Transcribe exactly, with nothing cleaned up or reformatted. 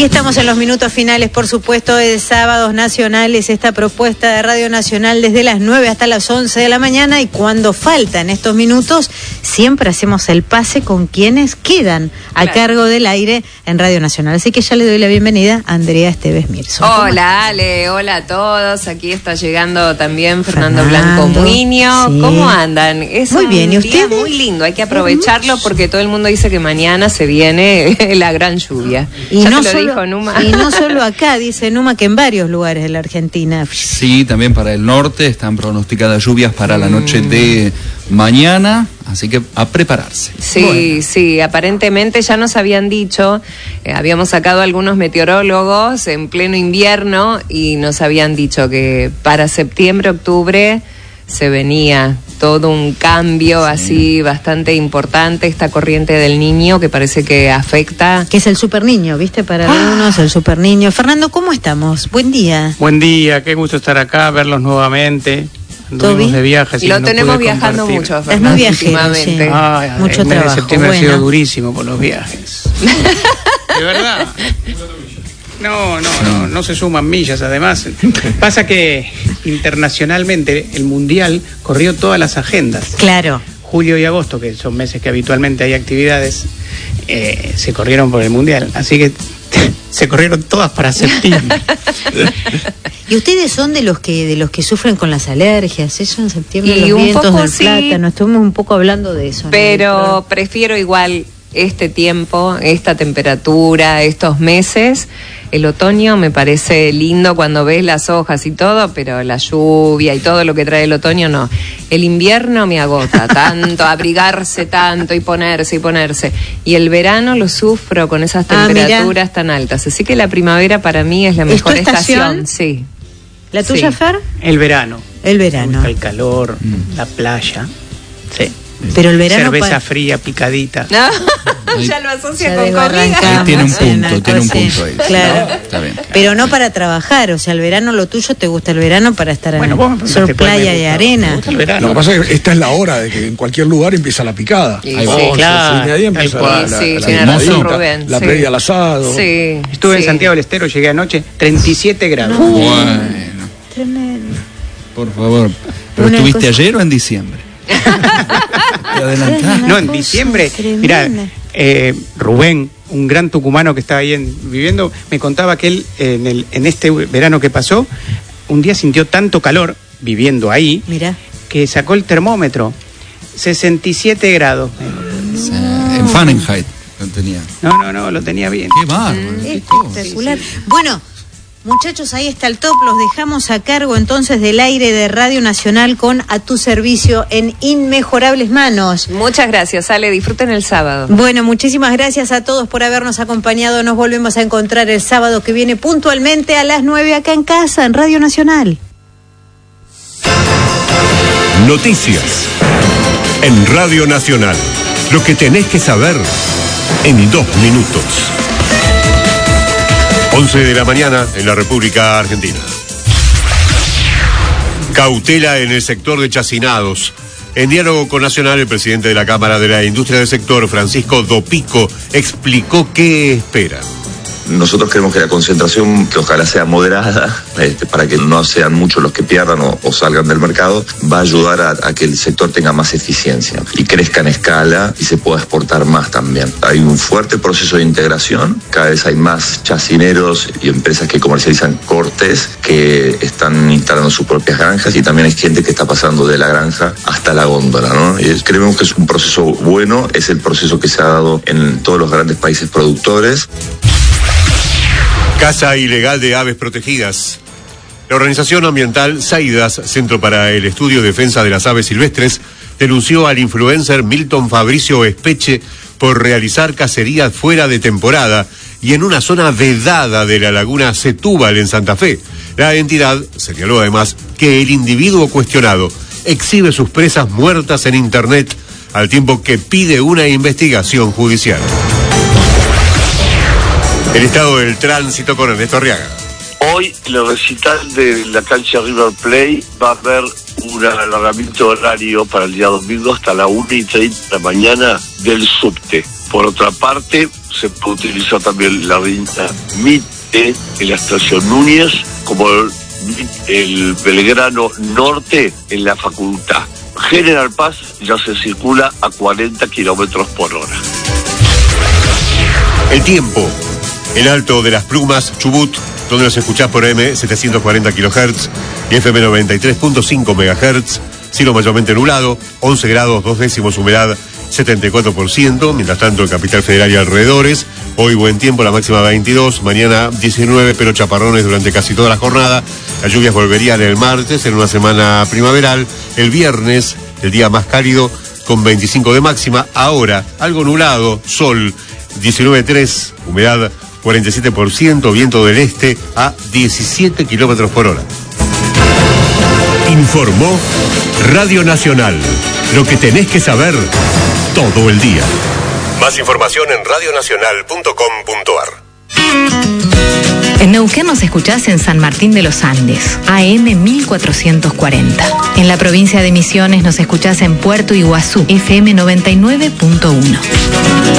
Estamos en los minutos finales, por supuesto, de Sábados Nacionales, esta propuesta de Radio Nacional desde las nueve hasta las once de la mañana, y cuando faltan estos minutos, siempre hacemos el pase con quienes quedan a claro. cargo del aire en Radio Nacional. Así que ya le doy la bienvenida a Andrea Esteves Mirson. Hola Ale, hola a todos. Aquí está llegando también Fernando, Fernando Blanco Muño. Sí. ¿Cómo andan? Es muy bien, ¿y ustedes? Muy lindo, hay que aprovecharlo porque todo el mundo dice que mañana se viene la gran lluvia. Y ya no te lo solo, dijo Numa. Y no solo acá, dice Numa, que en varios lugares de la Argentina. Sí, también para el norte están pronosticadas lluvias para la noche de mañana, así que a prepararse. Sí, bueno. sí, aparentemente ya nos habían dicho, eh, habíamos sacado algunos meteorólogos en pleno invierno y nos habían dicho que para septiembre, octubre se venía todo un cambio sí. así bastante importante, esta corriente del niño que parece que afecta. Que es el super niño, ¿viste? Para ah. algunos, el super niño. Fernando, ¿cómo estamos? Buen día. Buen día, qué gusto estar acá, verlos nuevamente. Anduvimos de viaje. Lo no tenemos viajando compartir. mucho, Fernando. Es muy viajero, sí. Ay, mucho el mes trabajo. de septiembre bueno. ha sido durísimo por los viajes. De verdad. No, no, no, no se suman millas, además. Pasa que internacionalmente el Mundial corrió todas las agendas. Claro. Julio y agosto, que son meses que habitualmente hay actividades, eh, se corrieron por el Mundial. Así que se corrieron todas para septiembre. ¿Y ustedes son de los que de los que sufren con las alergias? Eso en septiembre, y los un vientos poco del sí, plátano. Estuvimos un poco hablando de eso, ¿no? Pero prefiero igual este tiempo, esta temperatura, estos meses. El otoño me parece lindo cuando ves las hojas y todo, pero la lluvia y todo lo que trae el otoño no. El invierno me agota tanto, abrigarse tanto y ponerse y ponerse. Y el verano lo sufro con esas temperaturas ah, tan altas. Así que la primavera para mí es la mejor ¿Es tu estación? estación. Sí. ¿La tuya, sí. Fer? El verano. El verano. El calor, mm. la playa. Sí. Pero el verano cerveza para... fría picadita. No, ya lo asocia ya con comida. Tiene un punto, tiene un punto ahí. Claro. ¿No? Está bien. Pero no para trabajar, o sea, el verano lo tuyo te gusta el verano para estar bueno, en sol, playa y arena. Lo que pasa es que esta es la hora de que en cualquier lugar empieza la picada. Sí, Hay sí, once, claro. y media empieza Sí, la, la, sí, la, tiene la, razón, la, Rubén, la sí. previa al asado. Sí. Estuve sí. en Santiago del Estero, llegué anoche, treinta y siete grados. No. Bueno. Tremendo. Por favor. ¿Pero Una estuviste cosa... ayer o en diciembre? ¿Te adelantás? No, en diciembre. Mirá, eh, Rubén, un gran tucumano que estaba ahí en, viviendo, me contaba que él en, el, en este verano que pasó, un día sintió tanto calor, viviendo ahí, Mirá. que sacó el termómetro, sesenta y siete grados. Sí, en Fahrenheit lo tenía. No, no, no, lo tenía bien. Qué bárbaro. Espectacular. Sí, sí. Bueno, muchachos, ahí está el top. Los dejamos a cargo entonces del aire de Radio Nacional con A Tu Servicio en inmejorables manos. Muchas gracias, Ale. Disfruten el sábado. Bueno, muchísimas gracias a todos por habernos acompañado. Nos volvemos a encontrar el sábado que viene puntualmente a las nueve acá en casa, en Radio Nacional. Noticias en Radio Nacional. Lo que tenés que saber en dos minutos. once de la mañana en la República Argentina. Cautela en el sector de chacinados. En diálogo con Nacional, el presidente de la Cámara de la Industria del Sector, Francisco Dopico, explicó qué esperan. Nosotros creemos que la concentración, que ojalá sea moderada, este, para que no sean muchos los que pierdan o, o salgan del mercado, va a ayudar a, a que el sector tenga más eficiencia y crezca en escala y se pueda exportar más también. Hay un fuerte proceso de integración, cada vez hay más chacineros y empresas que comercializan cortes que están instalando sus propias granjas y también hay gente que está pasando de la granja hasta la góndola, ¿no? Y creemos que es un proceso bueno, es el proceso que se ha dado en todos los grandes países productores. Caza ilegal de aves protegidas. La organización ambiental Saidas, Centro para el Estudio y Defensa de las Aves Silvestres, denunció al influencer Milton Fabricio Espeche por realizar cacerías fuera de temporada y en una zona vedada de la laguna Setúbal en Santa Fe. La entidad señaló además que el individuo cuestionado exhibe sus presas muertas en internet al tiempo que pide una investigación judicial. El estado del tránsito con Ernesto Arriaga. Hoy en el recital de la cancha River Plate va a haber un alargamiento horario para el día domingo hasta la una y treinta de la mañana del subte. Por otra parte, se puede utilizar también la avenida Mitre en la estación Núñez, como el, el Belgrano Norte en la Facultad. General Paz ya se circula a cuarenta kilómetros por hora. El tiempo. En Alto de las Plumas, Chubut, donde nos escuchás por A M setecientos cuarenta kilohertz y F M noventa y tres punto cinco megahertz. Cielo mayormente nublado, once grados, dos décimos, humedad setenta y cuatro por ciento. Mientras tanto, en Capital Federal y alrededores, hoy buen tiempo, la máxima veintidós, mañana diecinueve, pero chaparrones durante casi toda la jornada. Las lluvias volverían el martes, en una semana primaveral. El viernes, el día más cálido, con veinticinco de máxima. Ahora, algo nublado, sol, diecinueve punto tres, humedad cuarenta y siete por ciento, viento del este a diecisiete kilómetros por hora. Informó Radio Nacional. Lo que tenés que saber todo el día. Más información en radionacional punto com punto ar. En Neuquén nos escuchás en San Martín de los Andes, A M mil cuatrocientos cuarenta. En la provincia de Misiones nos escuchás en Puerto Iguazú, F M noventa y nueve punto uno.